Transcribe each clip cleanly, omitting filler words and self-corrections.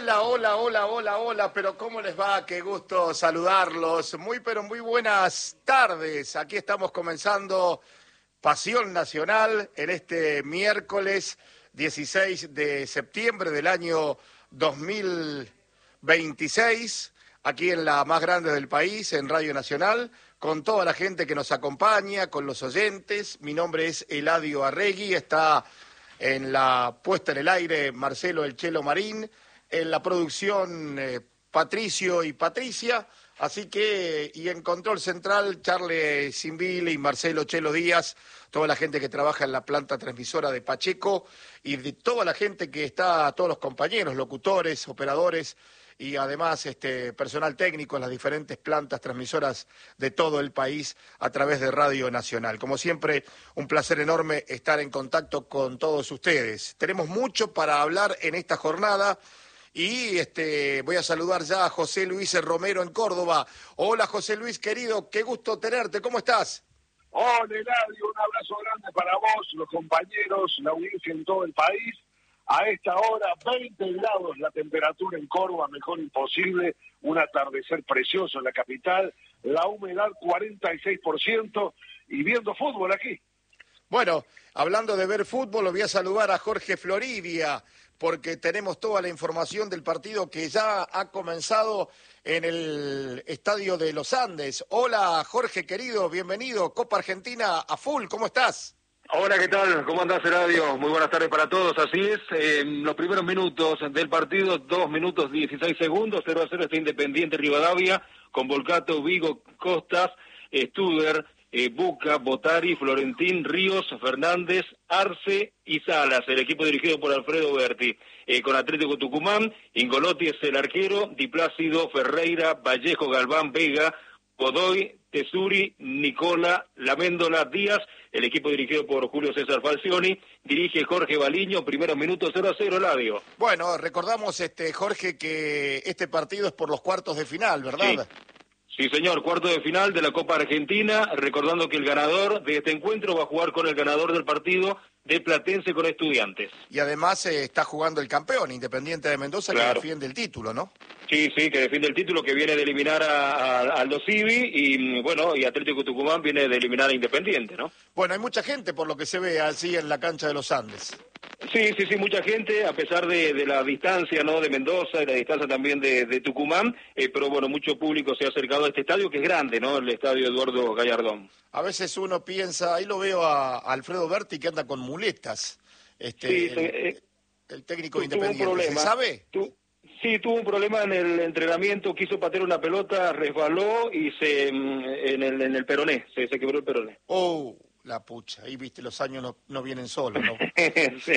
Hola, hola, hola, hola, hola, pero ¿cómo les va? Qué gusto saludarlos. Pero muy buenas tardes. Aquí estamos comenzando Pasión Nacional en este miércoles 16 de septiembre del año 2026, aquí en la más grande del país, en Radio Nacional, con toda la gente que nos acompaña, con los oyentes. Mi nombre es Eladio Arregui, está en la puesta en el aire Marcelo El Chelo Marín, en la producción Patricio y Patricia, así que, y en control central Charles Simbili y Marcelo Chelo Díaz, toda la gente que trabaja en la planta transmisora de Pacheco y de toda la gente que está, todos los compañeros, locutores, operadores y además personal técnico en las diferentes plantas transmisoras de todo el país a través de Radio Nacional. Como siempre, un placer enorme estar en contacto con todos ustedes. Tenemos mucho para hablar en esta jornada y voy a saludar ya a José Luis Romero en Córdoba. Hola José Luis, querido, qué gusto tenerte, ¿cómo estás? Hola Eladio, un abrazo grande para vos, los compañeros, la audiencia en todo el país. A esta hora, 20 grados la temperatura en Córdoba, mejor imposible, un atardecer precioso en la capital, la humedad 46% y viendo fútbol aquí. Bueno, hablando de ver fútbol, lo voy a saludar a Jorge Floridia, porque tenemos toda la información del partido que ya ha comenzado en el Estadio de los Andes. Hola Jorge, querido, bienvenido, Copa Argentina a full, ¿cómo estás? Hola, ¿qué tal? ¿Cómo andás, Eladio? Muy buenas tardes para todos. Así es, los primeros minutos del partido, 2 minutos 16 segundos, 0-0 está Independiente Rivadavia, con Volcato, Vigo, Costas, Studer, Buca, Botari, Florentín, Ríos, Fernández, Arce y Salas, el equipo dirigido por Alfredo Berti. Con Atlético Tucumán, Ingolotti es el arquero, Di Plácido, Ferreira, Vallejo, Galván, Vega, Godoy, Tesuri, Nicola, Laméndola, Díaz, el equipo dirigido por Julio César Falcioni, dirige Jorge Baliño, primeros minutos 0-0, Eladio. Bueno, recordamos, Jorge, que este partido es por los cuartos de final, ¿verdad? Sí, señor, cuarto de final de la Copa Argentina, recordando que el ganador de este encuentro va a jugar con el ganador del partido de Platense con Estudiantes. Y además está jugando el campeón, Independiente de Mendoza, claro, que defiende el título, ¿no? Sí, que defiende el título, que viene de eliminar a Aldo Civi y Atlético Tucumán viene de eliminar a Independiente, ¿no? Bueno, hay mucha gente por lo que se ve así en la cancha de los Andes. Sí, mucha gente, a pesar de la distancia, ¿no?, de Mendoza y la distancia también de Tucumán, pero bueno, mucho público se ha acercado a este estadio que es grande, ¿no?, el estadio Eduardo Gallardón. A veces uno piensa, ahí lo veo a Alfredo Berti que anda con muletas, el técnico Independiente, ¿se sabe? Sí, tuvo un problema en el entrenamiento, quiso patear una pelota, resbaló y en el peroné, se quebró el peroné. Oh, la pucha, ahí viste, los años no vienen solos, ¿no? Sí.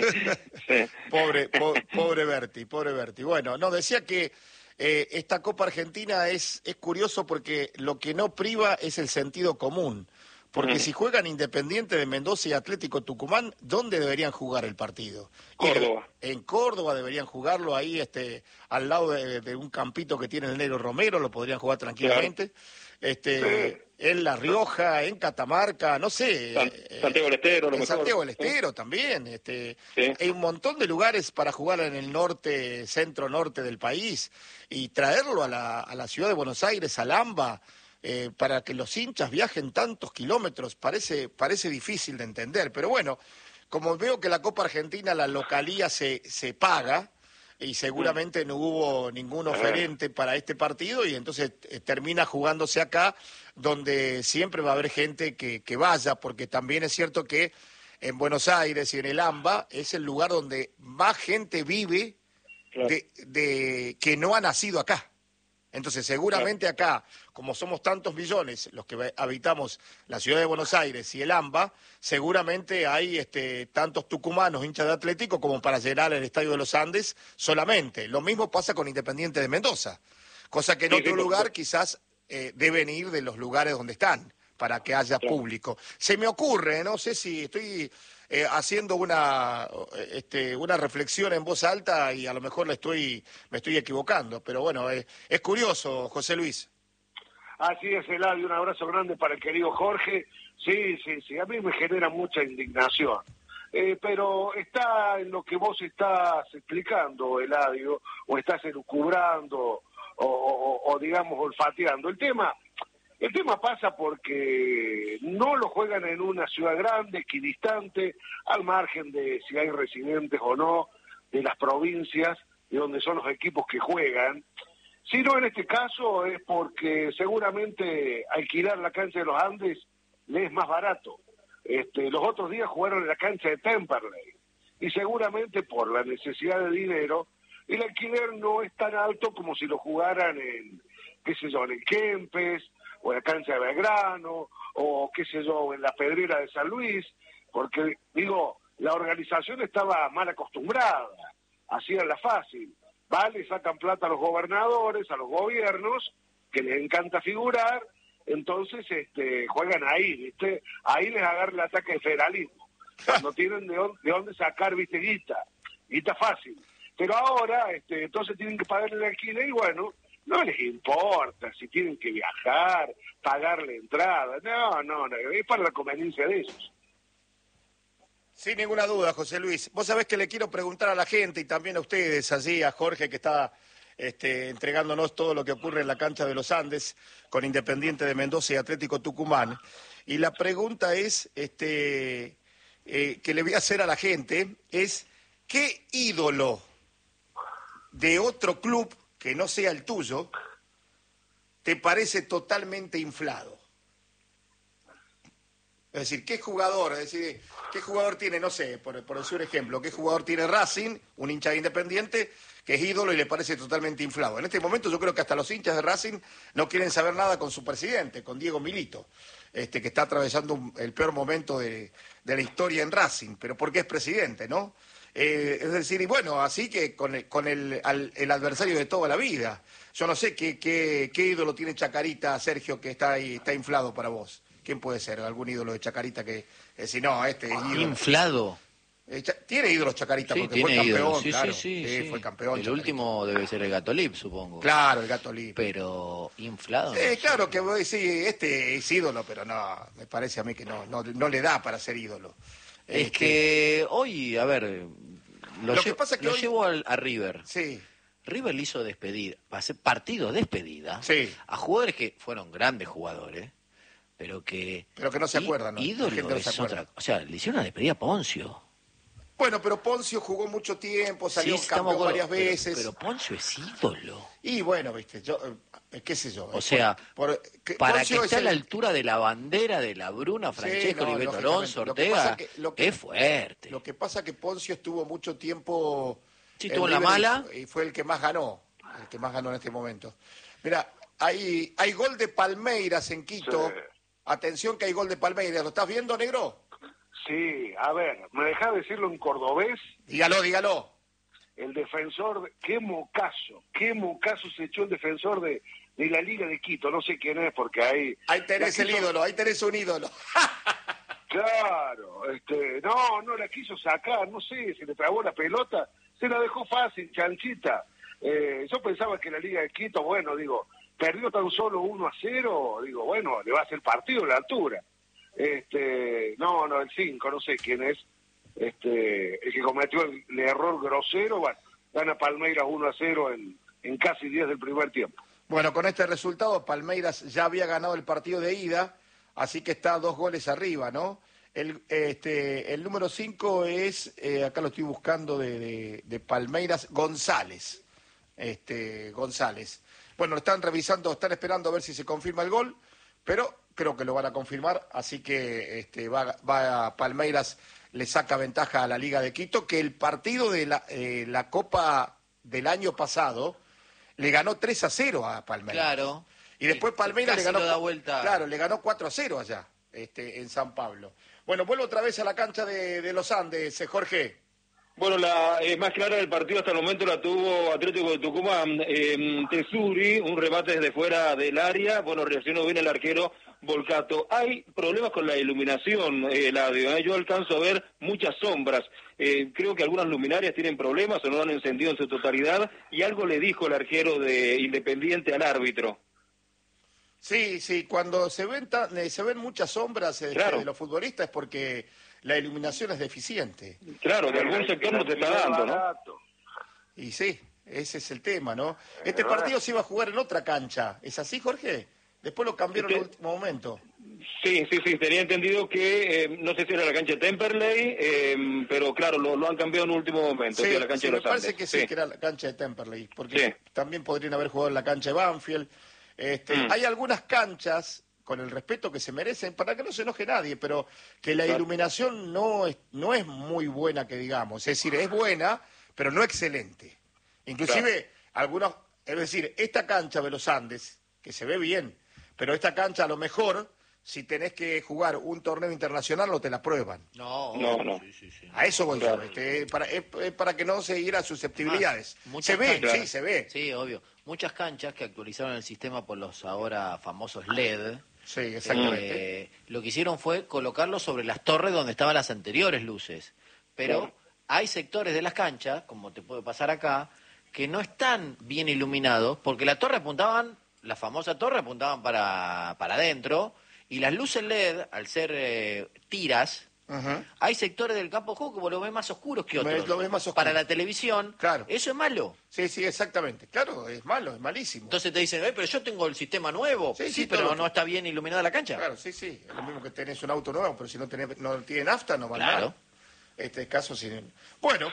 Pobre Berti. Bueno, no, decía que esta Copa Argentina es curioso porque lo que no priva es el sentido común. Porque si juegan Independiente de Mendoza y Atlético Tucumán, ¿dónde deberían jugar el partido? Córdoba. En Córdoba deberían jugarlo ahí, al lado de un campito que tiene el Negro Romero, lo podrían jugar tranquilamente. Claro. En La Rioja, en Catamarca, no sé. Santiago del Estero, en Santiago del Estero también. Hay un montón de lugares para jugar en el norte, centro-norte del país, y traerlo a la ciudad de Buenos Aires, al AMBA, para que los hinchas viajen tantos kilómetros, parece difícil de entender. Pero bueno, como veo que la Copa Argentina, la localía se paga, y seguramente no hubo ningún oferente para este partido, y entonces termina jugándose acá, donde siempre va a haber gente que vaya, porque también es cierto que en Buenos Aires y en el AMBA es el lugar donde más gente vive, claro, que no ha nacido acá. Entonces, seguramente acá, como somos tantos millones los que habitamos la ciudad de Buenos Aires y el AMBA, seguramente hay tantos tucumanos, hinchas de Atlético, como para llenar el Estadio de los Andes solamente. Lo mismo pasa con Independiente de Mendoza, cosa que en otro lugar quizás deben ir de los lugares donde están, para que haya público. Se me ocurre, no sé si estoy haciendo una reflexión en voz alta y a lo mejor me estoy equivocando, pero bueno, es curioso, José Luis. Así es, Eladio, un abrazo grande para el querido Jorge. Sí, a mí me genera mucha indignación pero está en lo que vos estás explicando, Eladio, o estás elucubrando, o digamos olfateando. El tema pasa porque no lo juegan en una ciudad grande, equidistante, al margen de si hay residentes o no, de las provincias de donde son los equipos que juegan, sino en este caso es porque seguramente alquilar la cancha de los Andes le es más barato. Los otros días jugaron en la cancha de Temperley, y seguramente por la necesidad de dinero, el alquiler no es tan alto como si lo jugaran en, qué sé yo, en el Kempes, o en la cancha de Belgrano, o qué sé yo, en la Pedrera de San Luis, porque, digo, la organización estaba mal acostumbrada, hacían la fácil, vale, sacan plata a los gobernadores, a los gobiernos, que les encanta figurar, entonces juegan ahí, ¿viste? Ahí les agarra el ataque de federalismo, cuando tienen de dónde sacar, ¿viste? Guita fácil. Pero ahora, entonces tienen que pagarle el alquiler y bueno, no les importa si tienen que viajar, pagarle entrada, no, es para la conveniencia de ellos. Sin ninguna duda, José Luis. Vos sabés que le quiero preguntar a la gente y también a ustedes, allí a Jorge que está entregándonos todo lo que ocurre en la cancha de los Andes con Independiente de Mendoza y Atlético Tucumán. Y la pregunta es, que le voy a hacer a la gente, es ¿qué ídolo de otro club que no sea el tuyo te parece totalmente inflado? Es decir, ¿qué jugador? Es decir, ¿qué jugador tiene, no sé, por decir un ejemplo, qué jugador tiene Racing, un hincha de Independiente, que es ídolo y le parece totalmente inflado? En este momento yo creo que hasta los hinchas de Racing no quieren saber nada con su presidente, con Diego Milito, que está atravesando el peor momento de la historia en Racing, pero porque es presidente, ¿no? Es decir, y bueno, así que con el adversario de toda la vida. Yo no sé qué ídolo tiene Chacarita, Sergio, que está ahí, está inflado para vos. ¿Quién puede ser? ¿Algún ídolo de Chacarita que si no, es ídolo? ¿Inflado? Tiene ídolos Chacarita, Sí, porque tiene fue campeón, ídolos. claro. Sí. Fue campeón. El Chacarita. último debe ser el Gato Lip, supongo. Claro, el Gato Lip. Pero, ¿inflado? Sí, claro que vos decís, es ídolo, pero no, me parece a mí que no le da para ser ídolo. Es que hoy, a ver, Lo que pasa es que hoy... llevo a River. Sí. River le hizo despedida, partido despedida, sí, a jugadores que fueron grandes jugadores, pero que no se acuerdan, ¿no? Ídolo no es otra, o sea, le hicieron una despedida a Poncio. Bueno, pero Poncio jugó mucho tiempo, salió campeón varias veces. Pero Poncio es ídolo. Y bueno, viste, yo, qué sé yo. O sea, para Poncio que esté a la altura de la bandera de la Bruna, Francesco, Oliveto Alonso, Ortega, es fuerte. Lo que pasa es que Poncio estuvo mucho tiempo... Sí, estuvo en la mala. Y fue el que más ganó en este momento. Mira, hay gol de Palmeiras en Quito. Sí. Atención que hay gol de Palmeiras. ¿Lo estás viendo, negro? Sí, a ver, ¿me dejás decirlo en cordobés? Dígalo. El defensor, qué mocazo se echó el defensor de la Liga de Quito, no sé quién es, porque ahí... Ahí tenés el ídolo, ahí tenés un ídolo. Claro, no la quiso sacar, no sé, se le trabó la pelota, se la dejó fácil, chanchita. Yo pensaba que la Liga de Quito, bueno, digo, perdió tan solo 1-0, digo, bueno, le va a hacer partido a la altura. No, el 5, no sé quién es, el que cometió el error grosero, bueno, gana Palmeiras 1-0 en casi 10 del primer tiempo. Bueno, con este resultado Palmeiras ya había ganado el partido de ida, así que está 2 goles arriba, ¿no? El número 5 es, acá lo estoy buscando de Palmeiras, González. González. Bueno, lo están revisando, están esperando a ver si se confirma el gol, pero creo que lo van a confirmar, así que va a Palmeiras, le saca ventaja a la Liga de Quito, que el partido de la Copa del año pasado le ganó 3-0 a Palmeiras. Claro. Y después Palmeiras le ganó, vuelta. Le ganó 4-0 allá, en San Pablo. Bueno, vuelvo otra vez a la cancha de los Andes, Jorge. Bueno, la más clara del partido hasta el momento la tuvo Atlético de Tucumán. Tesuri, un remate desde fuera del área. Bueno, reaccionó bien el arquero Volcato. Hay problemas con la iluminación, Eladio. Yo alcanzo a ver muchas sombras. Creo que algunas luminarias tienen problemas o no han encendido en su totalidad. Y algo le dijo el arquero de Independiente al árbitro. Sí, cuando se ven muchas sombras claro. de los futbolistas es porque la iluminación es deficiente. Claro, de algún sector no te está dando, ¿no? Y sí, ese es el tema, ¿no? Este partido se iba a jugar en otra cancha, ¿es así, Jorge? Después lo cambiaron en el último momento. Sí, tenía entendido que, no sé si era la cancha de Temperley, pero claro, lo han cambiado en el último momento, sí, la cancha de me los parece Andes. que sí, que era la cancha de Temperley, porque también podrían haber jugado en la cancha de Banfield. Hay algunas canchas, con el respeto que se merecen, para que no se enoje nadie, pero que la iluminación no es muy buena, que digamos. Es decir, es buena, pero no excelente. Inclusive, algunos, es decir, esta cancha de los Andes, que se ve bien, pero esta cancha a lo mejor, si tenés que jugar un torneo internacional, no te la prueban. No. Sí. A eso voy yo, para que no se hieran susceptibilidades. Se ve, sí, se ve. Sí, obvio. Muchas canchas que actualizaron el sistema por los ahora famosos LED. Sí, exactamente. Lo que hicieron fue colocarlos sobre las torres donde estaban las anteriores luces. Pero hay sectores de las canchas, como te puede pasar acá, que no están bien iluminados, porque la famosa torre apuntaban para adentro, y las luces LED, al ser tiras, hay sectores del campo de juego que vos lo ves más oscuros que otros. Lo ves más oscuro. Para la televisión, claro. Eso es malo. Sí, exactamente. Claro, es malo, es malísimo. Entonces te dicen, pero yo tengo el sistema nuevo. Sí, pero no está bien iluminada la cancha. Claro, sí. Es lo mismo que tenés un auto nuevo, pero si no tiene nafta, no va claro. mal. Este caso, sí. Bueno,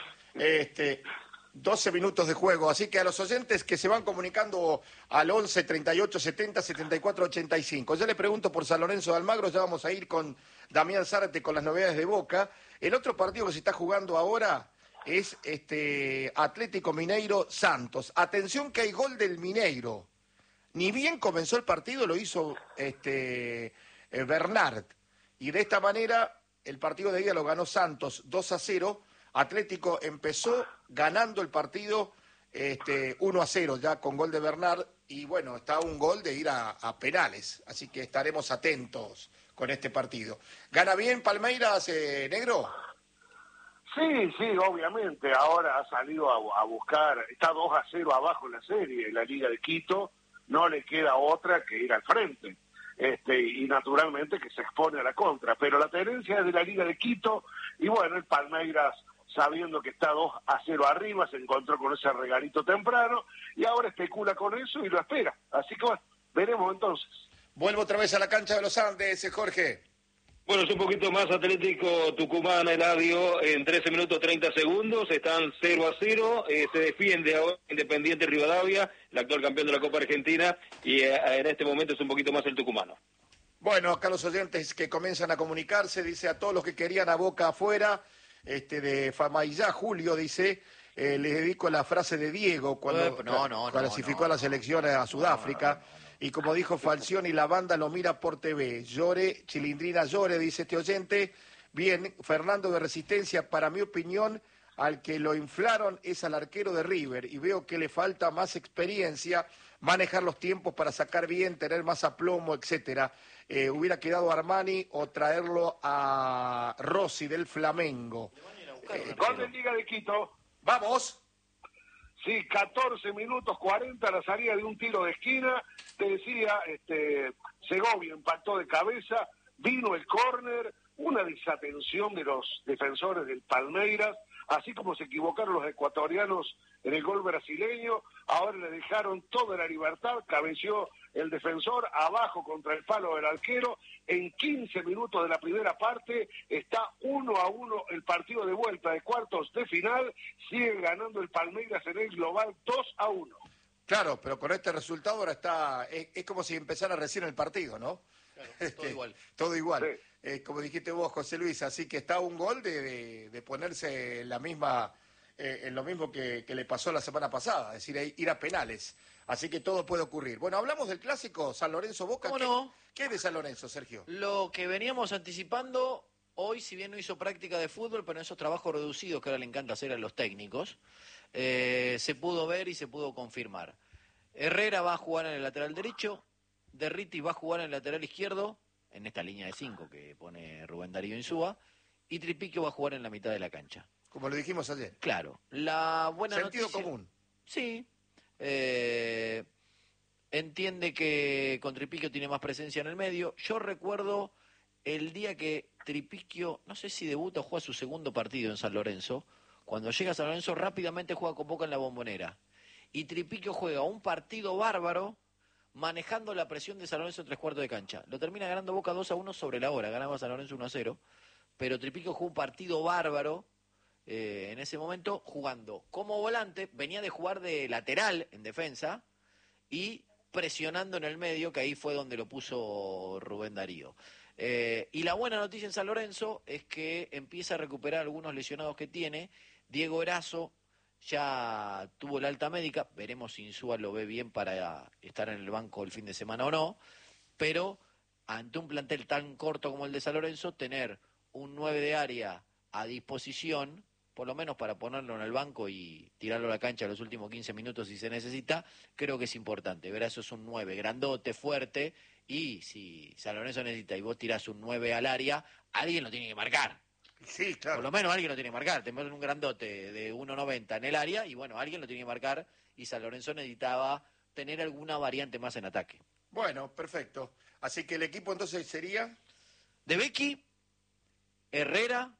12 minutos de juego, así que a los oyentes que se van comunicando al 11 38 70 74 85. Ya le pregunto por San Lorenzo de Almagro, ya vamos a ir con Damián Zárate con las novedades de Boca. El otro partido que se está jugando ahora es Atlético Mineiro Santos. Atención que hay gol del Mineiro. Ni bien comenzó el partido, lo hizo Bernard. Y de esta manera el partido de ida lo ganó Santos 2-0. Atlético empezó ganando el partido 1-0 ya con gol de Bernard y bueno, está un gol de ir a penales, así que estaremos atentos con este partido. ¿Gana bien Palmeiras, negro? Sí, obviamente, ahora ha salido a buscar, está 2-0 abajo en la serie, en la Liga de Quito, no le queda otra que ir al frente. Y naturalmente que se expone a la contra, pero la tendencia es de la Liga de Quito y bueno, el Palmeiras, sabiendo que está 2-0 arriba, se encontró con ese regalito temprano y ahora especula con eso y lo espera. Así que bueno, veremos entonces. Vuelvo otra vez a la cancha de los Andes, Jorge. Bueno, es un poquito más Atlético Tucumán, Eladio, en 13 minutos 30 segundos, están 0-0, se defiende ahora Independiente Rivadavia, el actual campeón de la Copa Argentina, y en este momento es un poquito más el tucumano. Bueno, acá los oyentes que comienzan a comunicarse, dice a todos los que querían a Boca afuera, de Famaillá, Julio, dice, les dedico la frase de Diego cuando clasificó a las elecciones a Sudáfrica. Y como dijo Falcioni, la banda lo mira por TV. Llore, Chilindrina llore, dice este oyente. Bien, Fernando de Resistencia, para mi opinión, al que lo inflaron es al arquero de River. Y veo que le falta más experiencia, manejar los tiempos para sacar bien, tener más aplomo, etcétera. Hubiera quedado Armani o traerlo a Rossi del Flamengo. Gol de Liga de Quito. ¡Vamos! Sí, 14 minutos 40, la salida de un tiro de esquina. Te decía, Segovia impactó de cabeza, vino el córner, una desatención de los defensores del Palmeiras, así como se equivocaron los ecuatorianos en el gol brasileño, ahora le dejaron toda la libertad, cabeció el defensor abajo contra el palo del arquero. En 15 minutos de la primera parte está 1-1 el partido de vuelta de cuartos de final, sigue ganando el Palmeiras en el global 2-1. Claro, pero con este resultado ahora es como si empezara recién el partido, ¿no? Claro, todo igual. Todo igual. Sí. Como dijiste vos, José Luis, así que está un gol de ponerse en la misma, en lo mismo que le pasó la semana pasada, es decir, ir a penales. Así que todo puede ocurrir. Bueno, hablamos del clásico San Lorenzo-Boca. ¿Cómo no? ¿Qué es de San Lorenzo, Sergio? Lo que veníamos anticipando, hoy si bien no hizo práctica de fútbol, pero en esos trabajos reducidos que ahora le encanta hacer a los técnicos, se pudo ver y se pudo confirmar. Herrera va a jugar en el lateral derecho, Derriti va a jugar en el lateral izquierdo, en esta línea de 5 que pone Rubén Darío Insúa, y Tripiquio va a jugar en la mitad de la cancha. Como lo dijimos ayer. Claro. La buena Sentido noticia, común. Sí. Entiende que con Tripiquio tiene más presencia en el medio. Yo recuerdo el día que Tripiquio, no sé si debuta o juega su segundo partido en San Lorenzo. Cuando llega a San Lorenzo rápidamente juega con Boca en la Bombonera. Y Tripiquio juega un partido bárbaro manejando la presión de San Lorenzo en 3/4 de cancha. Lo termina ganando Boca 2-1 sobre la hora, ganaba San Lorenzo 1-0. Pero Tripiquio jugó un partido bárbaro en ese momento, jugando como volante, venía de jugar de lateral en defensa y presionando en el medio, que ahí fue donde lo puso Rubén Darío. Y la buena noticia en San Lorenzo es que empieza a recuperar algunos lesionados que tiene. Diego Erazo ya tuvo la alta médica, veremos si Insúa lo ve bien para estar en el banco el fin de semana o no, pero ante un plantel tan corto como el de San Lorenzo, tener un 9 de área a disposición, por lo menos para ponerlo en el banco y tirarlo a la cancha en los últimos 15 minutos si se necesita, creo que es importante. Erazo es un 9 grandote, fuerte, y si San Lorenzo necesita y vos tirás un 9 al área, alguien lo tiene que marcar. Sí, claro. Por lo menos alguien lo tiene que marcar. Te ponen un grandote de 1,90 en el área y bueno, alguien lo tiene que marcar y San Lorenzo necesitaba tener alguna variante más en ataque. Bueno, perfecto. Así que el equipo entonces sería... De Becky, Herrera,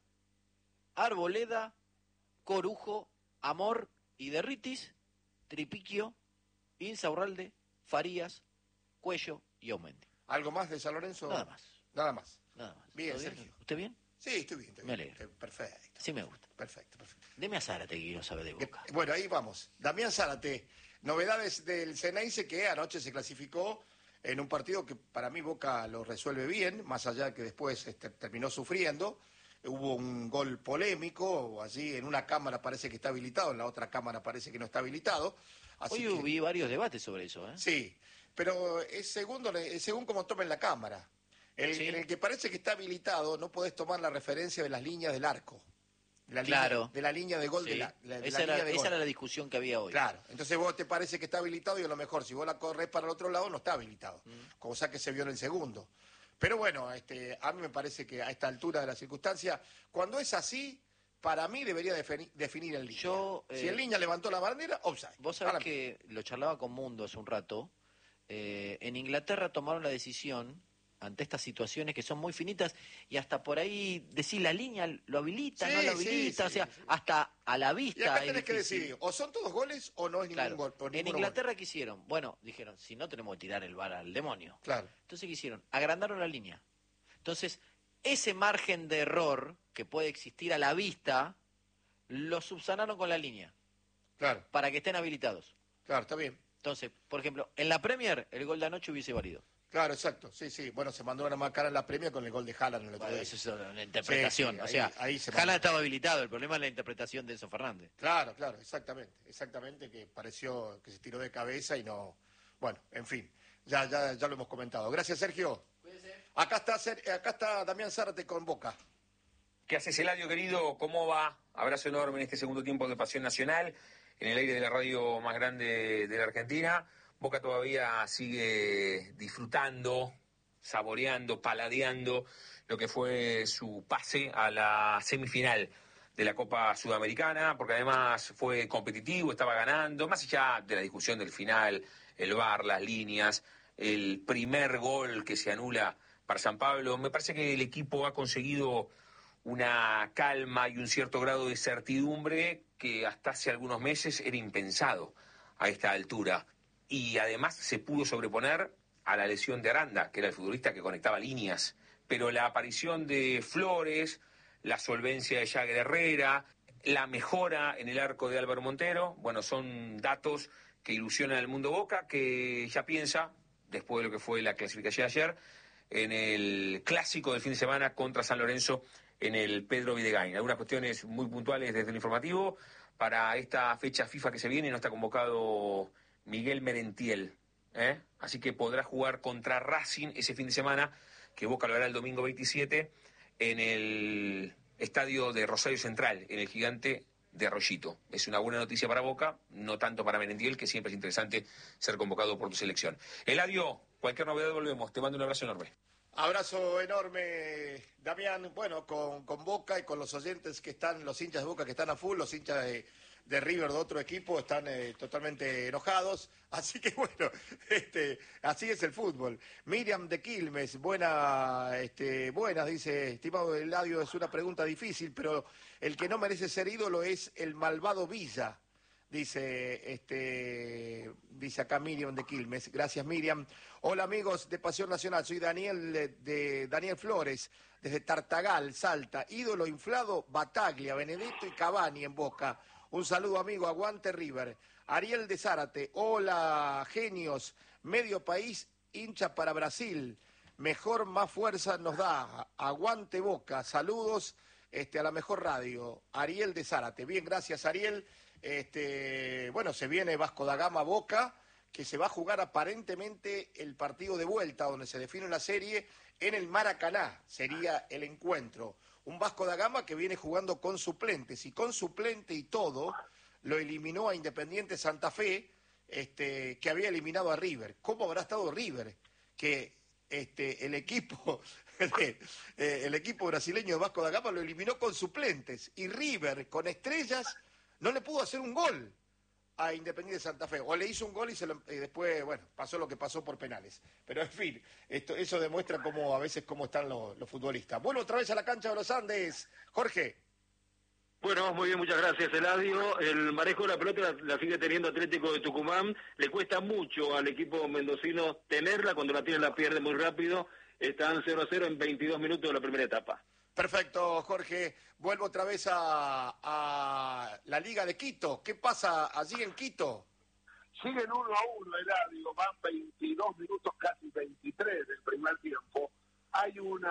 Arboleda, Corujo, Amor y Derritis, Tripiquio, Insaurralde, Farías, Cuello y Aumendi. ¿Algo más de San Lorenzo? Nada más. Nada más. Nada más. Bien, ¿Todo Sergio. bien? ¿Usted bien? Sí, estoy bien. Me alegro. Perfecto. Sí me gusta. Perfecto. Deme a Zárate, no sabe de Boca. Bueno, ahí vamos. Damián Zárate, novedades del Ceneice que anoche se clasificó en un partido que para mí Boca lo resuelve bien, más allá de que después terminó sufriendo. Hubo un gol polémico, allí en una cámara parece que está habilitado, en la otra cámara parece que no está habilitado. Así Hoy vi varios debates sobre eso, ¿eh? Sí, pero es según como tomen la cámara. Sí. En el que parece que está habilitado no podés tomar la referencia de las líneas del arco. Claro. De la línea de gol. Sí. de la esa línea de gol. era la discusión que había hoy. Claro, entonces vos te parece que está habilitado y a lo mejor si vos la corres para el otro lado no está habilitado, cosa que se vio en el segundo. Pero bueno, a mí me parece que a esta altura de la circunstancia, cuando es así, para mí debería definir el línea. Si el línea levantó la bandera, offside. Vos sabés que lo charlaba con Mundo hace un rato. En Inglaterra tomaron la decisión ante estas situaciones que son muy finitas y hasta por ahí decir la línea lo habilita, no lo habilita, sí, hasta a la vista. Y acá tenés que decidir, o son todos goles o no es ningún gol. En Inglaterra, ¿qué hicieron? Bueno, dijeron, si no tenemos que tirar el VAR al demonio. Claro. Entonces, ¿qué hicieron? Agrandaron la línea. Entonces, ese margen de error que puede existir a la vista, lo subsanaron con la línea. Claro. Para que estén habilitados. Claro, está bien. Entonces, por ejemplo, en la Premier, el gol de anoche hubiese valido. Claro, exacto, sí. Bueno, se mandó una más cara en la Premier con el gol de Haaland. En el bueno, eso es una interpretación. Sí, o sea, Haaland estaba habilitado, el problema es la interpretación de Enzo Fernández. Claro, exactamente, que pareció que se tiró de cabeza y no... Bueno, en fin, ya lo hemos comentado. Gracias, Sergio. Cuídese. Acá está Damián Zárate con Boca. ¿Qué haces, Eladio, querido? ¿Cómo va? Abrazo enorme en este segundo tiempo de Pasión Nacional, en el aire de la radio más grande de la Argentina. Boca todavía sigue disfrutando, saboreando, paladeando lo que fue su pase a la semifinal de la Copa Sudamericana, porque además fue competitivo, estaba ganando, más allá de la discusión del final, el VAR, las líneas, el primer gol que se anula para San Pablo. Me parece que el equipo ha conseguido una calma y un cierto grado de certidumbre que hasta hace algunos meses era impensado a esta altura. Y además se pudo sobreponer a la lesión de Aranda, que era el futbolista que conectaba líneas. Pero la aparición de Flores, la solvencia de Jagger Herrera, la mejora en el arco de Álvaro Montero, bueno, son datos que ilusionan al mundo Boca, que ya piensa, después de lo que fue la clasificación de ayer, en el clásico del fin de semana contra San Lorenzo en el Pedro Videgain. Algunas cuestiones muy puntuales desde el informativo. Para esta fecha FIFA que se viene no está convocado Miguel Merentiel, así que podrá jugar contra Racing ese fin de semana, que Boca lo hará el domingo 27 en el estadio de Rosario Central, en el Gigante de Arroyito. Es una buena noticia para Boca, no tanto para Merentiel, que siempre es interesante ser convocado por tu selección. Eladio, cualquier novedad volvemos, te mando un abrazo enorme. Abrazo enorme, Damián. Bueno, con Boca y con los oyentes que están, los hinchas de Boca que están a full, los hinchas de River de otro equipo están totalmente enojados, así que bueno, así es el fútbol. Miriam de Quilmes, buenas, dice, estimado Eladio, es una pregunta difícil, pero el que no merece ser ídolo es el malvado Villa. Dice acá Miriam de Quilmes. Gracias, Miriam. Hola, amigos de Pasión Nacional. Soy Daniel de Daniel Flores, desde Tartagal, Salta. Ídolo inflado, Bataglia, Benedetto y Cavani en Boca. Un saludo, amigo. Aguante River. Ariel de Zárate. Hola, genios. Medio país, hincha para Brasil. Mejor, más fuerza nos da. Aguante Boca. Saludos a la mejor radio. Ariel de Zárate. Bien, gracias, Ariel. Se viene Vasco da Gama Boca, que se va a jugar aparentemente el partido de vuelta, donde se define la serie, en el Maracaná, sería el encuentro. Un Vasco da Gama que viene jugando con suplentes, y con suplente y todo, lo eliminó a Independiente Santa Fe, que había eliminado a River. ¿Cómo habrá estado River? Que el equipo brasileño de Vasco da Gama lo eliminó con suplentes, y River, con estrellas, no le pudo hacer un gol a Independiente Santa Fe. O le hizo un gol y después, pasó lo que pasó por penales. Pero, en fin, eso demuestra a veces cómo están los futbolistas. Vuelvo otra vez a la cancha de los Andes. Jorge. Bueno, muy bien, muchas gracias, Eladio. El manejo de la pelota la sigue teniendo Atlético de Tucumán. Le cuesta mucho al equipo mendocino tenerla. Cuando la tiene la pierde muy rápido. Están 0-0 en 22 minutos de la primera etapa. Perfecto, Jorge. Vuelvo otra vez a la Liga de Quito. ¿Qué pasa allí en Quito? Siguen 1-1, Eladio. Van 22 minutos, casi 23 del primer tiempo. Hay un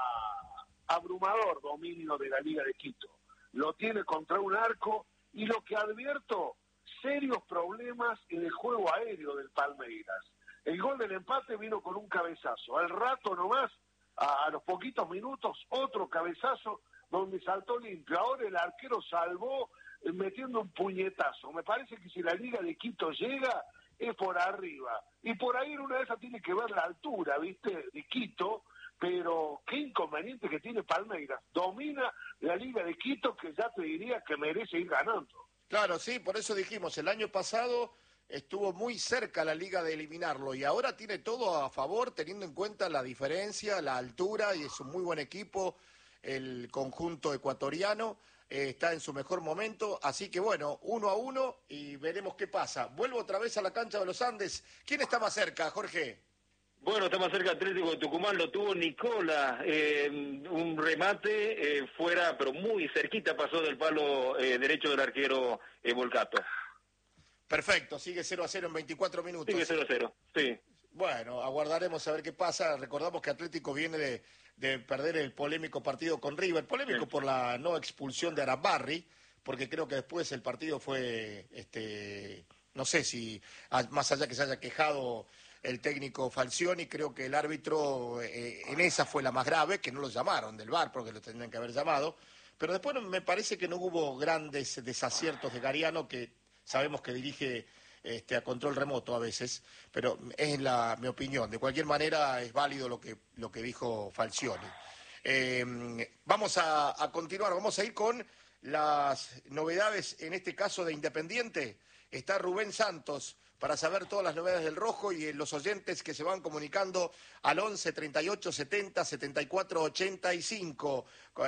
abrumador dominio de la Liga de Quito. Lo tiene contra un arco, y lo que advierto, serios problemas en el juego aéreo del Palmeiras. El gol del empate vino con un cabezazo. Al rato nomás, a los poquitos minutos, otro cabezazo donde saltó limpio. Ahora el arquero salvó metiendo un puñetazo. Me parece que si la Liga de Quito llega, es por arriba. Y por ahí en una de esas tiene que ver la altura, ¿viste?, de Quito, pero qué inconveniente que tiene Palmeiras. Domina la Liga de Quito, que ya te diría que merece ir ganando. Claro, sí, por eso dijimos, el año pasado estuvo muy cerca la Liga de eliminarlo, y ahora tiene todo a favor, teniendo en cuenta la diferencia, la altura, y es un muy buen equipo el conjunto ecuatoriano, está en su mejor momento, así que 1-1 y veremos qué pasa. Vuelvo otra vez a la cancha de los Andes. ¿Quién está más cerca, Jorge? Bueno, está más cerca Atlético de Tucumán, lo tuvo Nicola, un remate fuera, pero muy cerquita pasó del palo derecho del arquero Volcato. Perfecto, sigue 0-0 en 24 minutos. Sigue 0-0, sí. Bueno, aguardaremos a ver qué pasa. Recordamos que Atlético viene de perder el polémico partido con River. Polémico por la no expulsión de Arambarri, porque creo que después el partido fue, no sé si, más allá que se haya quejado el técnico Falcioni, creo que el árbitro en esa fue la más grave, que no lo llamaron del VAR, porque lo tendrían que haber llamado. Pero después me parece que no hubo grandes desaciertos de Gariano, que sabemos que dirige a control remoto a veces, pero es mi opinión. De cualquier manera es válido lo que dijo Falcioni. Vamos a continuar, vamos a ir con las novedades, en este caso de Independiente. Está Rubén Santos para saber todas las novedades del Rojo, y los oyentes que se van comunicando al 11 38 70 74 85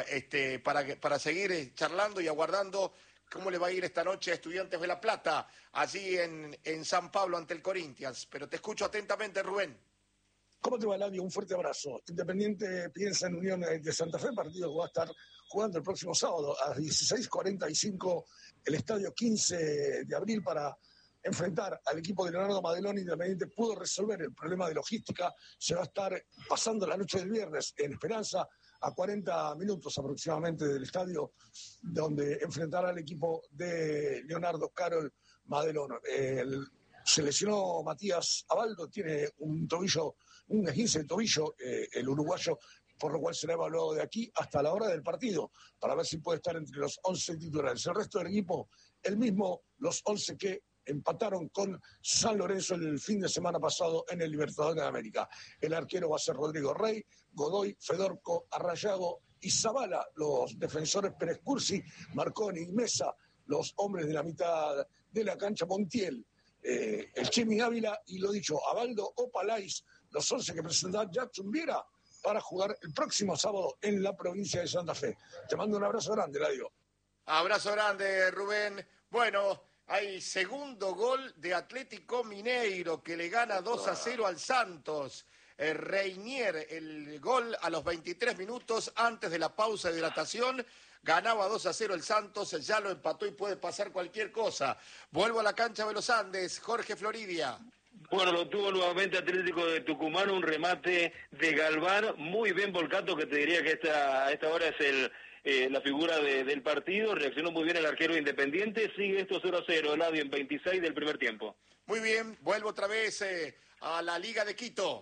para seguir charlando y aguardando cómo le va a ir esta noche a Estudiantes de La Plata, allí en San Pablo ante el Corinthians. Pero te escucho atentamente, Rubén. ¿Cómo te va, Eladio? Un fuerte abrazo. Independiente piensa en Unión de Santa Fe, partido que va a estar jugando el próximo sábado a 16:45, el estadio 15 de abril, para enfrentar al equipo de Leonardo Madelón. Independiente pudo resolver el problema de logística, se va a estar pasando la noche del viernes en Esperanza, a 40 minutos aproximadamente del estadio, donde enfrentará al equipo de Leonardo Carol Madelón. Se lesionó Matías Abaldo, tiene un esguince de tobillo, el uruguayo, por lo cual será evaluado de aquí hasta la hora del partido, para ver si puede estar entre los 11 titulares. El resto del equipo, el mismo, los 11 que empataron con San Lorenzo el fin de semana pasado en el Libertadores de América. El arquero va a ser Rodrigo Rey, Godoy, Fedorco, Arrayago y Zavala. Los defensores Pérez Cursi, Marconi y Mesa. los hombres de la mitad de la cancha, Montiel, el Chemi Ávila y lo dicho, Abaldo Opalais, los 11 que presentará Jackson Viera para jugar el próximo sábado en la provincia de Santa Fe. Te mando un abrazo grande, Ladio. Abrazo grande, Rubén. Bueno, hay segundo gol de Atlético Mineiro que le gana 2-0 al Santos. Reinier, el gol a los 23 minutos antes de la pausa de hidratación. Ganaba 2-0 el Santos, ya lo empató y puede pasar cualquier cosa. Vuelvo a la cancha de los Andes, Jorge Floridia. Bueno, lo tuvo nuevamente Atlético de Tucumán, un remate de Galván, muy bien Volcato, que te diría que a esta hora es la figura del partido, reaccionó muy bien el arquero Independiente, sigue esto 0-0, Eladio en 26 del primer tiempo. Muy bien, vuelvo otra vez a la Liga de Quito.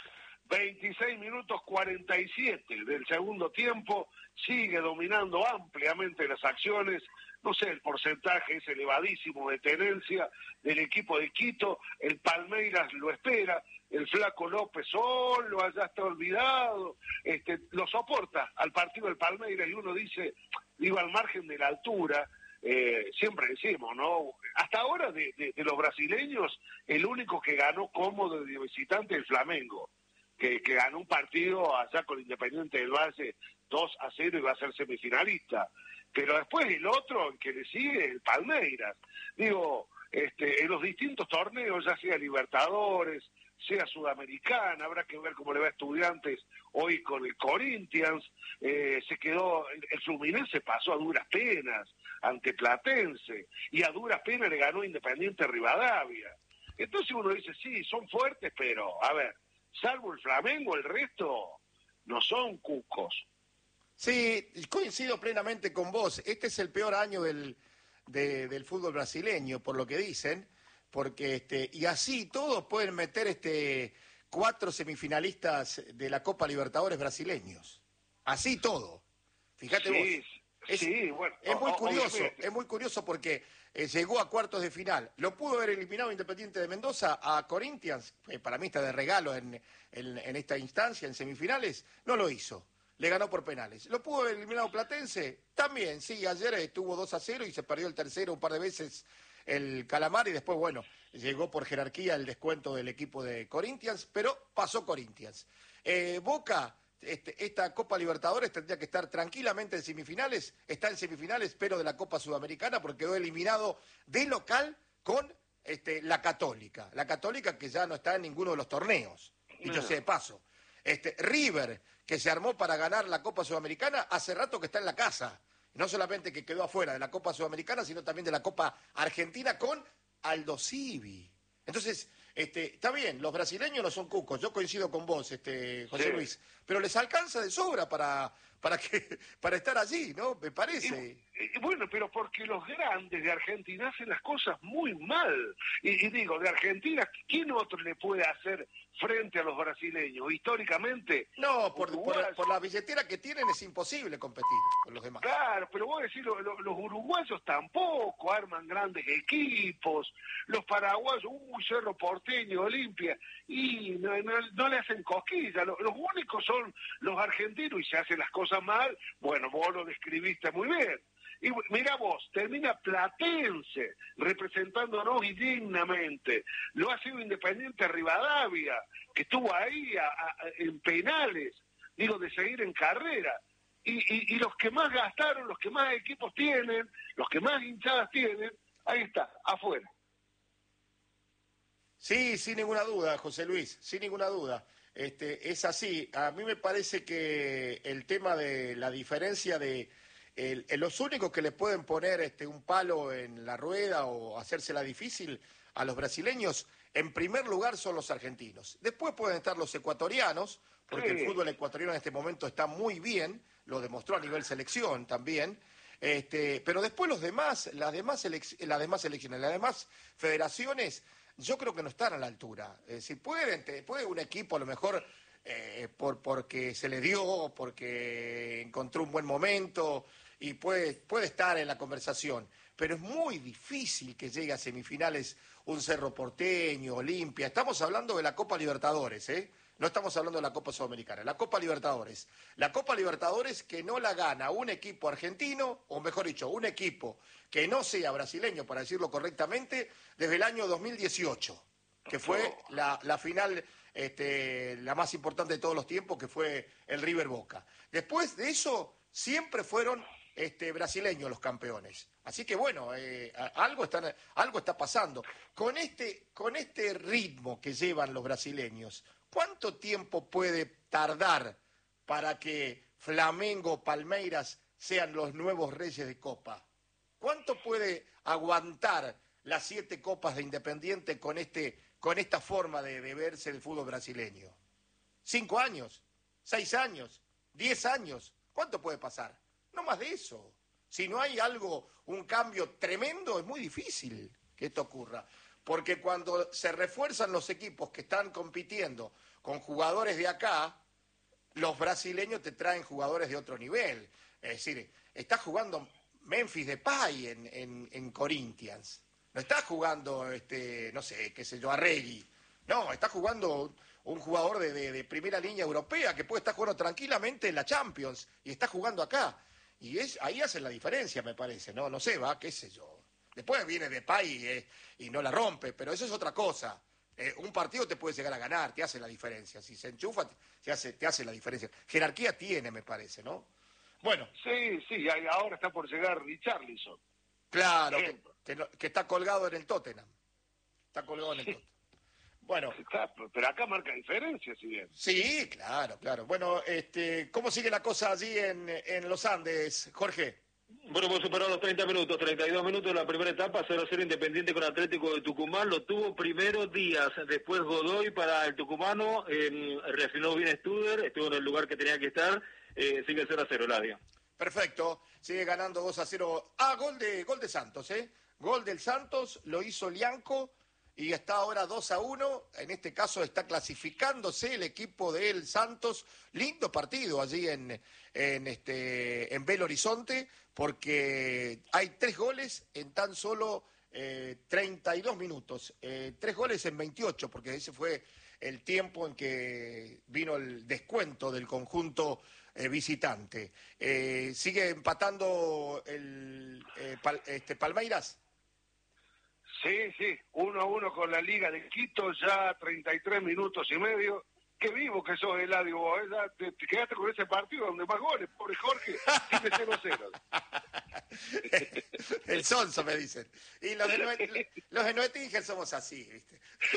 26 minutos 47 del segundo tiempo, sigue dominando ampliamente las acciones, no sé, el porcentaje es elevadísimo de tenencia del equipo de Quito, el Palmeiras lo espera, el Flaco López solo, allá está olvidado, lo soporta al partido del Palmeiras y uno dice, digo, al margen de la altura, siempre decimos, ¿no? Hasta ahora de los brasileños, el único que ganó cómodo de visitante es el Flamengo. Que ganó un partido allá con Independiente del Valle 2-0 y va a ser semifinalista. Pero después el otro, el que le sigue, el Palmeiras. Digo, en los distintos torneos, ya sea Libertadores, sea Sudamericana, habrá que ver cómo le va a Estudiantes hoy con el Corinthians, se quedó, el Fluminense pasó a duras penas ante Platense, y a duras penas le ganó Independiente Rivadavia. Entonces uno dice, sí, son fuertes, pero, a ver, salvo el Flamengo, el resto no son cucos. Sí, coincido plenamente con vos. Este es el peor año del fútbol brasileño, por lo que dicen, porque y así todos pueden meter 4 semifinalistas de la Copa Libertadores brasileños. Así todo. Fíjate vos. Bueno, es muy curioso porque llegó a cuartos de final. Lo pudo haber eliminado Independiente de Mendoza a Corinthians, para mí está de regalo en esta instancia, en semifinales, no lo hizo. Le ganó por penales. ¿Lo pudo haber eliminado Platense? También, sí, ayer estuvo 2-0 y se perdió el tercero un par de veces el Calamar y después, bueno, llegó por jerarquía el descuento del equipo de Corinthians, pero pasó Corinthians. Boca... esta Copa Libertadores tendría que estar tranquilamente en semifinales, está en semifinales, pero de la Copa Sudamericana, porque quedó eliminado de local con la Católica que ya no está en ninguno de los torneos, dicho sea de paso. River, que se armó para ganar la Copa Sudamericana, hace rato que está en la casa, no solamente que quedó afuera de la Copa Sudamericana, sino también de la Copa Argentina con Aldo Civi. Entonces, está bien, los brasileños no son cucos, yo coincido con vos, José Luis, pero les alcanza de sobra para estar allí, ¿no? Me parece. Bueno, pero porque los grandes de Argentina hacen las cosas muy mal. Y digo, de Argentina, ¿quién otro le puede hacer frente a los brasileños? Históricamente... No, por la billetera que tienen es imposible competir con los demás. Claro, pero vos decís, los uruguayos tampoco arman grandes equipos, los paraguayos, Cerro Porteño, Olimpia, y no le hacen cosquillas. Los únicos son los argentinos y se hacen las cosas mal. Bueno, vos lo describiste muy bien. Y mira vos, termina Platense representándonos y dignamente. Lo ha sido Independiente Rivadavia, que estuvo ahí en penales, digo, de seguir en carrera. Y los que más gastaron, los que más equipos tienen, los que más hinchadas tienen, ahí está, afuera. Sí, sin ninguna duda, José Luis, sin ninguna duda. Es así. A mí me parece que el tema de la diferencia de... los únicos que le pueden poner un palo en la rueda o hacérsela difícil a los brasileños, en primer lugar son los argentinos. Después pueden estar los ecuatorianos, porque el fútbol ecuatoriano en este momento está muy bien, lo demostró a nivel selección también, pero después las demás selecciones, las demás federaciones, yo creo que no están a la altura. Si puede un equipo a lo mejor porque se le dio, porque encontró un buen momento y puede estar en la conversación, pero es muy difícil que llegue a semifinales un Cerro Porteño, Olimpia. Estamos hablando de la Copa Libertadores, No estamos hablando de la Copa Sudamericana, la Copa Libertadores. La Copa Libertadores que no la gana un equipo argentino, o mejor dicho, un equipo que no sea brasileño, para decirlo correctamente, desde el año 2018, que fue la final, la más importante de todos los tiempos, que fue el River Boca. Después de eso, siempre fueron brasileños los campeones. Así que bueno, algo está pasando. Con este ritmo que llevan los brasileños, ¿cuánto tiempo puede tardar para que Flamengo, Palmeiras sean los nuevos reyes de Copa? ¿Cuánto puede aguantar las 7 copas de Independiente con esta forma de verse el fútbol brasileño? ¿5 años? ¿6 años? ¿10 años? ¿Cuánto puede pasar? No más de eso. Si no hay un cambio tremendo, es muy difícil que esto ocurra. Porque cuando se refuerzan los equipos que están compitiendo con jugadores de acá, los brasileños te traen jugadores de otro nivel. Es decir, está jugando Memphis Depay en Corinthians. No está jugando, no sé, qué sé yo, Arregui. No, está jugando un jugador de primera línea europea que puede estar jugando tranquilamente en la Champions y está jugando acá. Y ahí hacen la diferencia, me parece, ¿no? No sé, qué sé yo. Después viene Depay y no la rompe, pero eso es otra cosa. Un partido te puede llegar a ganar, te hace la diferencia. Si se enchufa, te hace la diferencia. Jerarquía tiene, me parece, ¿no? Bueno. Sí, ahora está por llegar Richarlison. Claro, que está colgado en el Tottenham. Está colgado en el Tottenham. Bueno. Pero acá marca diferencia, si bien. Sí, claro. Bueno, ¿cómo sigue la cosa allí en los Andes, Jorge? Bueno, hemos superado los 30 minutos, 32 minutos en la primera etapa, 0-0 Independiente con Atlético de Tucumán, lo tuvo primero Díaz, después Godoy para el tucumano, refinó bien Studer, estuvo en el lugar que tenía que estar, sigue 0-0 Eladio. Perfecto, sigue ganando 2-0, gol de Santos, gol del Santos, lo hizo Lianco, y está ahora 2-1, en este caso está clasificándose el equipo del Santos, lindo partido allí en Belo Horizonte, porque hay 3 goles en tan solo 32 minutos, 3 goles en 28, porque ese fue el tiempo en que vino el descuento del conjunto visitante. Sigue empatando el Palmeiras. Sí, 1-1 con la Liga de Quito, ya 33 minutos y medio. Qué vivo que sos, Eladio, vos, te quedaste con ese partido donde más goles, pobre Jorge, sigue 0-0. El sonso, me dicen. Y los de Nuettingen somos así, ¿viste?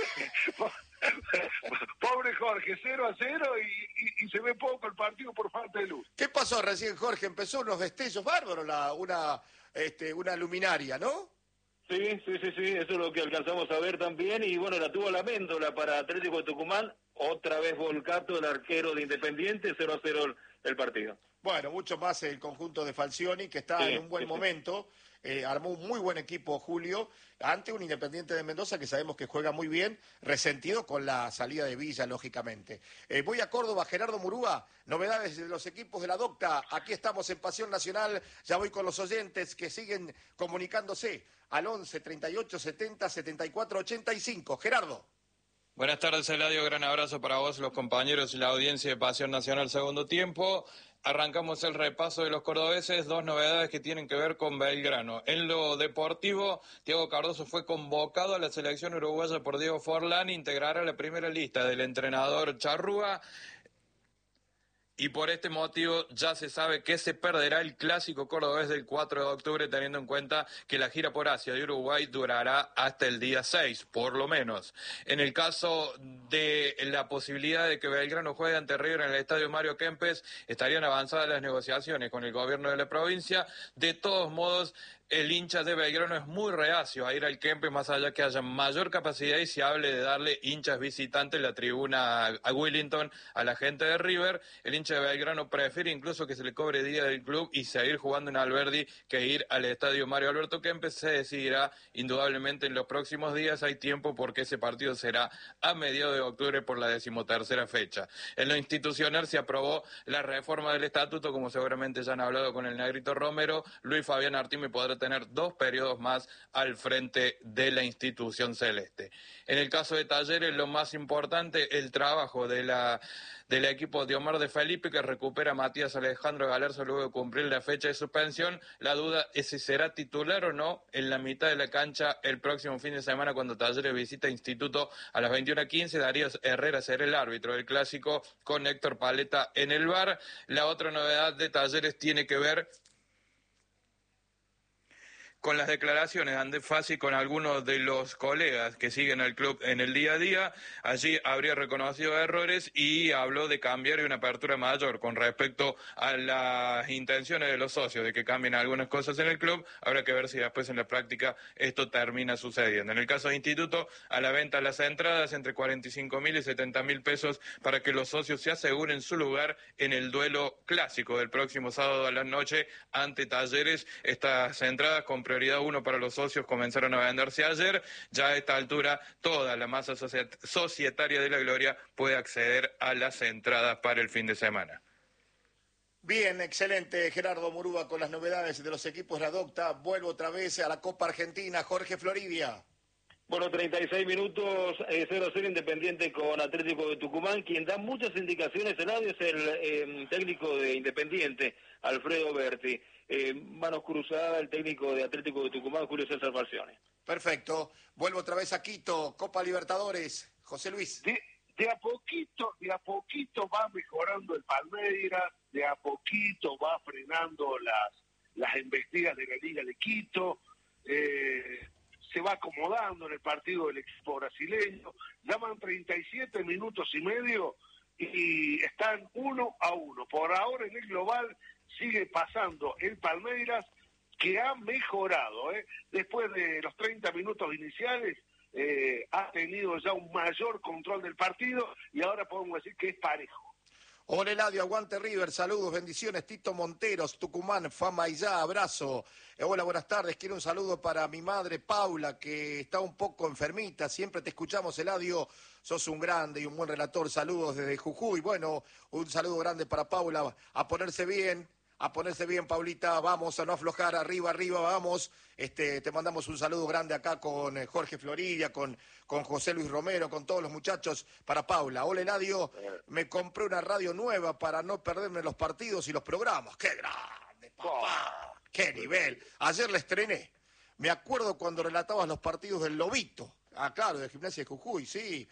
Pobre Jorge, 0-0 y se ve poco el partido por falta de luz. ¿Qué pasó recién, Jorge? Empezó unos destellos bárbaros, una luminaria, ¿no? Sí, eso es lo que alcanzamos a ver también, y bueno, la tuvo la Méndola para Atlético de Tucumán, otra vez Volcato, el arquero de Independiente, 0-0 el partido. Bueno, mucho más el conjunto de Falcioni, que está en un buen momento, armó un muy buen equipo, Julio, ante un Independiente de Mendoza que sabemos que juega muy bien, resentido con la salida de Villa, lógicamente. Voy a Córdoba, Gerardo Murúa, novedades de los equipos de la Docta, aquí estamos en Pasión Nacional, ya voy con los oyentes que siguen comunicándose al 11 38 70 74 85. Gerardo. Buenas tardes, Eladio, gran abrazo para vos, los compañeros y la audiencia de Pasión Nacional segundo tiempo. Arrancamos el repaso de los cordobeses, 2 novedades que tienen que ver con Belgrano. En lo deportivo, Thiago Cardoso fue convocado a la selección uruguaya por Diego Forlán, integrará la primera lista del entrenador Charrúa. Y por este motivo ya se sabe que se perderá el clásico cordobés del 4 de octubre, teniendo en cuenta que la gira por Asia de Uruguay durará hasta el día 6, por lo menos. En el caso de la posibilidad de que Belgrano juegue ante River en el estadio Mario Kempes, estarían avanzadas las negociaciones con el gobierno de la provincia. De todos modos, el hincha de Belgrano es muy reacio a ir al Kempes, más allá que haya mayor capacidad y se hable de darle hinchas visitantes la tribuna a Willington a la gente de River. El hincha de Belgrano prefiere incluso que se le cobre día del club y seguir jugando en Alberdi que ir al estadio Mario Alberto Kempes. Se decidirá indudablemente en los próximos días, hay tiempo porque ese partido será a mediados de octubre por la 13ª fecha. En lo institucional se aprobó la reforma del estatuto, como seguramente ya han hablado con el Negrito Romero. Luis Fabián Artime podrá podrá tener 2 periodos más al frente de la institución celeste. En el caso de Talleres, lo más importante, el trabajo del equipo de Omar de Felipe, que recupera a Matías Alejandro Galarza luego de cumplir la fecha de suspensión. La duda es si será titular o no en la mitad de la cancha el próximo fin de semana cuando Talleres visita Instituto a las 21:15. Darío Herrera será el árbitro del clásico con Héctor Paleta en el VAR. La otra novedad de Talleres tiene que ver con las declaraciones de Andrés Fassi con algunos de los colegas que siguen al club en el día a día. Allí habría reconocido errores y habló de cambiar y una apertura mayor con respecto a las intenciones de los socios de que cambien algunas cosas en el club. Habrá que ver si después en la práctica esto termina sucediendo. En el caso de Instituto, a la venta las entradas entre 45.000 y 70.000 pesos para que los socios se aseguren su lugar en el duelo clásico del próximo sábado a la noche ante Talleres. Estas entradas con prioridad 1 para los socios comenzaron a venderse ayer. Ya a esta altura toda la masa societaria de la Gloria puede acceder a las entradas para el fin de semana. Bien, excelente, Gerardo Murúa con las novedades de los equipos de la Docta. Vuelvo otra vez a la Copa Argentina, Jorge Floridia. Bueno, 36 minutos, 0-0 Independiente con Atlético de Tucumán. Quien da muchas indicaciones, Eladio, es el técnico de Independiente, Alfredo Berti. Manos cruzadas, el técnico de Atlético de Tucumán, Julio César Falcione. Perfecto. Vuelvo otra vez a Quito, Copa Libertadores. José Luis. De a poquito va mejorando el Palmeiras, de a poquito va frenando las embestidas de la Liga de Quito, se va acomodando en el partido del equipo brasileño. Llaman 37 minutos y medio y están 1-1. Por ahora en el global sigue pasando el Palmeiras, que ha mejorado, después de los 30 minutos iniciales, ha tenido ya un mayor control del partido y ahora podemos decir que es parejo. Hola Eladio, aguante River, saludos, bendiciones, Tito Monteros, Tucumán, fama y ya, abrazo. Hola, buenas tardes, quiero un saludo para mi madre Paula, que está un poco enfermita, siempre te escuchamos Eladio, sos un grande y un buen relator, saludos desde Jujuy. Bueno, un saludo grande para Paula, a ponerse bien, Paulita, vamos a no aflojar, arriba, vamos. Te mandamos un saludo grande acá con Jorge Floridia, con José Luis Romero, con todos los muchachos, para Paula. Hola, Eladio, me compré una radio nueva para no perderme los partidos y los programas. ¡Qué grande, papá! ¡Qué nivel! Ayer la estrené. Me acuerdo cuando relatabas los partidos del Lobito. Ah, claro, de Gimnasia de Jujuy, sí.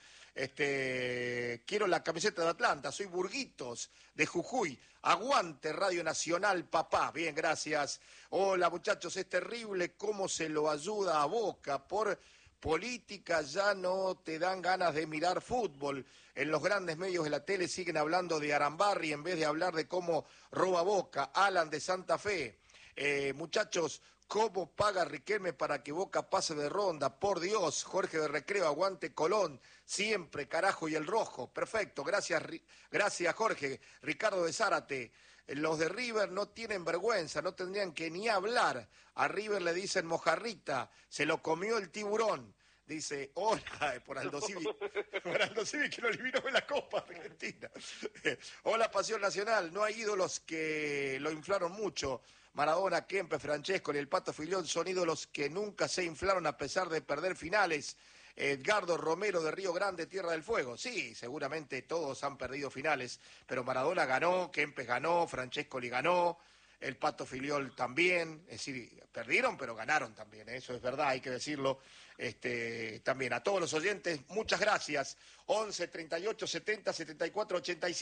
Quiero la camiseta de Atlanta, soy Burguitos de Jujuy. Aguante Radio Nacional, papá. Bien, gracias. Hola, muchachos, es terrible cómo se lo ayuda a Boca. Por política ya no te dan ganas de mirar fútbol. En los grandes medios de la tele siguen hablando de Arambarri en vez de hablar de cómo roba Boca. Alan de Santa Fe. Muchachos, ¿cómo paga Riquelme para que Boca pase de ronda? Por Dios, Jorge de Recreo, aguante Colón, siempre, carajo, y el rojo. Perfecto, gracias Jorge. Ricardo de Zárate, los de River no tienen vergüenza, no tendrían que ni hablar. A River le dicen mojarrita, se lo comió el tiburón. Dice, hola, por Aldo Civi que lo eliminó en la Copa Argentina. Hola, Pasión Nacional, no hay ídolos que lo inflaron mucho. Maradona, Kempe, Francesco y el Pato Filión son ídolos que nunca se inflaron a pesar de perder finales. Edgardo Romero de Río Grande, Tierra del Fuego. Sí, seguramente todos han perdido finales, pero Maradona ganó, Kempes ganó, Francescoli ganó, el Pato Filiol también. Es decir, perdieron, pero ganaron también. Eso es verdad, hay que decirlo. También a todos los oyentes, muchas gracias. 11 38 70 74 87.